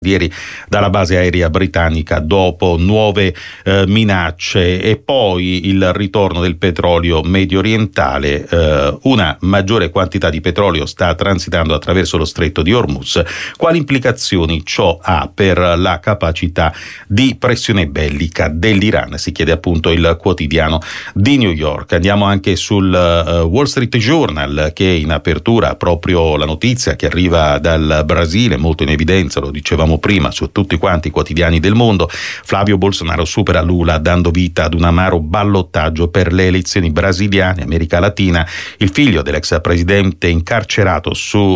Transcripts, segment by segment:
ieri dalla base aerea britannica dopo nuove minacce, e poi il ritorno del petrolio medio orientale. Una maggiore quantità di petrolio sta transitando attraverso lo stretto di Hormuz. Quali implicazioni ciò ha per la capacità di pressione bellica dell'Iran? Si chiede appunto il quotidiano di New York. Andiamo anche sul Wall Street Journal, che in apertura ha proprio la notizia che arriva dal Brasile, molto in evidenza, lo dicevamo prima su tutti quanti i quotidiani del mondo. Flavio Bolsonaro supera Lula dando vita ad un amaro ballottaggio per le elezioni brasiliane, America Latina. Il figlio dell'ex presidente incarcerato si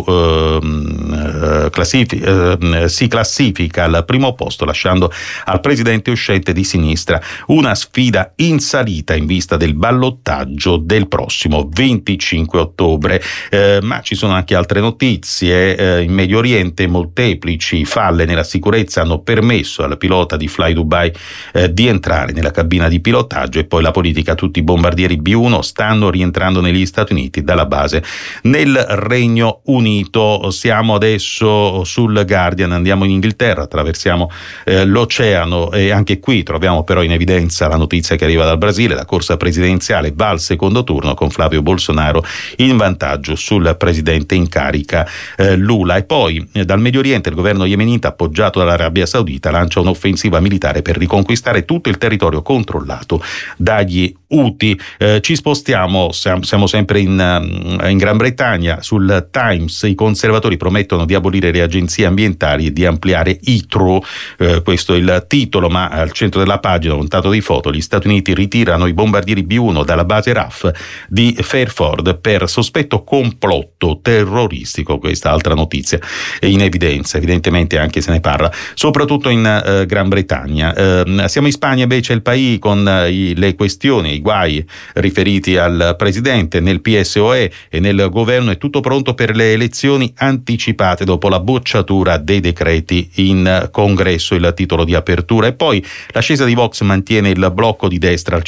classifica al primo posto, lasciando al presidente uscente di sinistra una sfida in salita in vista del ballottaggio del prossimo 25 ottobre. Ma ci sono anche altre notizie. In Medio Oriente molteplici falle nella sicurezza hanno permesso al pilota di Fly Dubai di entrare nella cabina di pilotaggio. E poi la politica: tutti i bombardieri B-1 stanno rientrando negli Stati Uniti dalla base nel Regno Unito. Siamo adesso sul Guardian, andiamo in Inghilterra, attraversiamo l'oceano, e anche qui troviamo però in evidenza la notizia che arriva dal Brasile. La corsa presidenziale va al secondo turno con Flavio Bolsonaro in vantaggio sul presidente in carica Lula. E poi dal Medio Oriente il governo yemenita, appoggiato dall'Arabia Saudita, lancia un'offensiva militare per riconquistare tutto il territorio controllato dagli Houthi. Ci spostiamo, siamo sempre in Gran Bretagna. Sul Times i conservatori promettono di abolire le agenzie ambientali e di ampliare ITRO, questo è il titolo, ma al centro della pagina un dato di foto: gli Stati Uniti ritirano i bombardieri B-1 dalla base RAF di Fairford per sospetto complotto terroristico. Questa altra notizia è in evidenza, evidentemente anche se ne parla soprattutto in Gran Bretagna. Siamo in Spagna invece, il País, con le questioni, i guai riferiti al presidente nel PSOE e nel governo. È tutto pronto per le elezioni anticipate dopo la bocciatura dei decreti in congresso, il titolo di apertura. E poi l'ascesa di Vox mantiene il blocco di destra al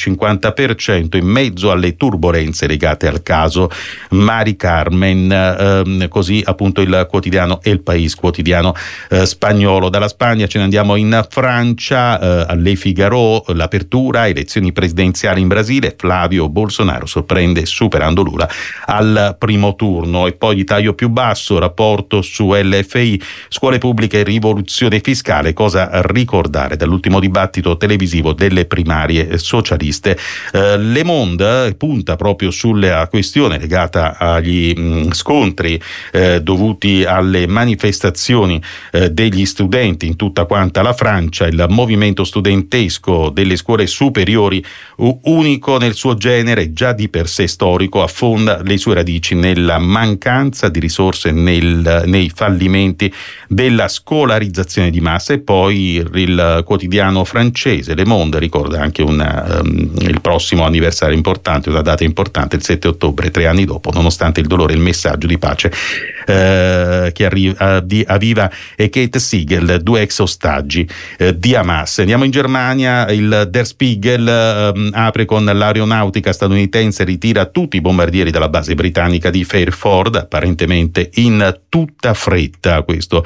50% in mezzo alle turbolenze legate al caso Mari Carmen, così appunto il quotidiano El País, quotidiano spagnolo. Dalla Spagna ce ne andiamo in Francia, Le Figaro, l'apertura, elezioni presidenziali in Brasile, Flavio Bolsonaro sorprende superando Lula al primo turno. E poi di taglio più basso, rapporto su LFI, scuole pubbliche, rivoluzione fiscale, cosa ricordare dall'ultimo dibattito televisivo delle primarie socialiste. Le Monde punta proprio sulla questione legata agli scontri dovuti alle manifestazioni degli studenti in tutta quanta la Francia. Il movimento studentesco delle scuole superiori, unico nel suo genere, già di per sé storico, affonda le sue radici nella mancanza di risorse, nei fallimenti della scolarizzazione di massa. E poi il quotidiano francese Le Monde ricorda anche il prossimo anniversario importante, una data importante, il 7 ottobre, 3 anni dopo, nonostante il dolore, il messaggio di pace che arriva di Aviva e Kate Siegel, 2 ex ostaggi di Hamas. Andiamo in Germania, il Der Spiegel apre con: l'aeronautica statunitense ritira tutti i bombardieri dalla base britannica di Fairford, apparentemente in tutta fretta. Questo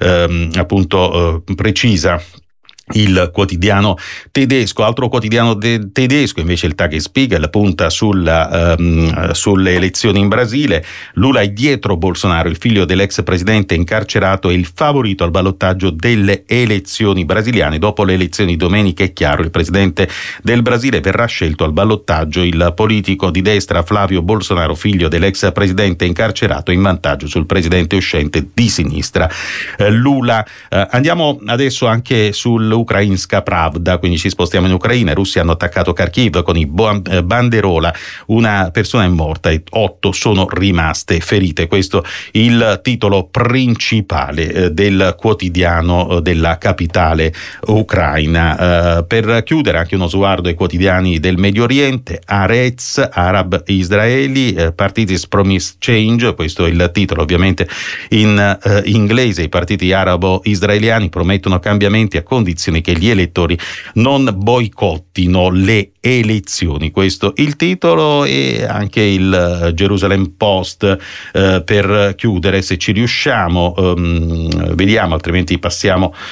precisa il quotidiano tedesco. Altro quotidiano tedesco invece, il Tagesspiegel, punta sulle elezioni in Brasile. Lula è dietro Bolsonaro, il figlio dell'ex presidente incarcerato è il favorito al ballottaggio delle elezioni brasiliane. Dopo le elezioni domenica è chiaro, il presidente del Brasile verrà scelto al ballottaggio. Il politico di destra Flavio Bolsonaro, figlio dell'ex presidente incarcerato, in vantaggio sul presidente uscente di sinistra Lula. Andiamo adesso anche Ukrainska Pravda, quindi ci spostiamo in Ucraina. I russi hanno attaccato Kharkiv con i banderola, una persona è morta e 8 sono rimaste ferite. Questo il titolo principale del quotidiano della capitale ucraina. Per chiudere anche uno sguardo ai quotidiani del Medio Oriente. Haaretz, Arab Israeli, Parties Promise Change, questo è il titolo ovviamente in inglese. I partiti arabo-israeliani promettono cambiamenti a condizione condizioni che gli elettori non boicottino le elezioni. Questo il titolo e anche il Jerusalem Post per chiudere, se ci riusciamo, vediamo, altrimenti passiamo